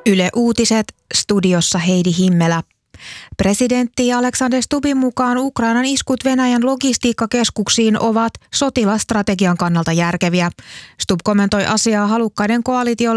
Yle Uutiset, studiossa Heidi Himmelä. Presidentti Alexander Stubbin mukaan Ukrainan iskut Venäjän logistiikkakeskuksiin ovat sotilasstrategian kannalta järkeviä. Stubb kommentoi asiaa halukkaiden koalitiolle